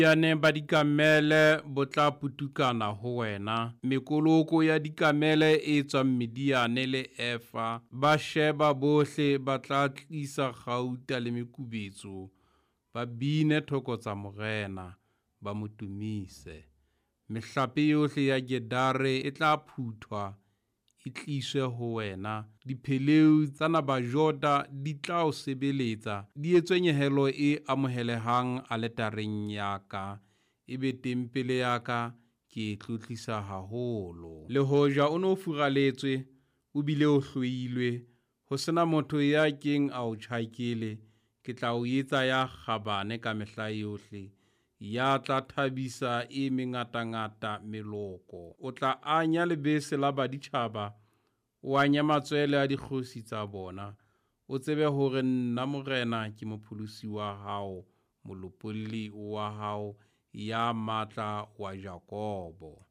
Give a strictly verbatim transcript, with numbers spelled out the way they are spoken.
Yane ba dikamele bo tla putukana ho wena. Mekoloko ya dikamele e tswang Midiane le Efa. Ba sheba bohle ba tla tlisa kgauta le mekubetso. Ba bine thoko tsa morena, ba mo tumise. Mehlape yohle ya Gedare e tla phuthwa, e tliswe ho wena. Dipheleu tsa Nabajoda di tla o sebeletsa, di etswe nyehelo e amohelehang aletareng ya ka, ebe tempele ya ka ke e tlotlisa haholo. Le hoja o no furaletswe, o bile o hloilwe, ho sena motho ya keng a o tjhakele, ke tla o etsa ya kgabane ka mehla yohle, ya tla thabisa e mengatangata meloko. O tla anya lebese la baditjhaba, o anya matswele a dikgosi tsa bona. O tsebe hore nna morena ke mopholosi wa hao, molopolli wa hao, ya matla wa Jakobo.